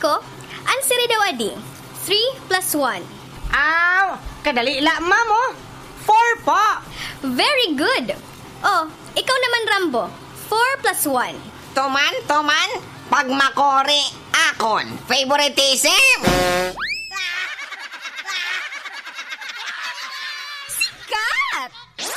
ko, answer daw adi. 3 plus 1. Aw, kadali la, mamo. 4 po. Very good. Oh, ikaw naman, Rambo. 4 plus 1. Tuman, pagmakori, akon, favoritism.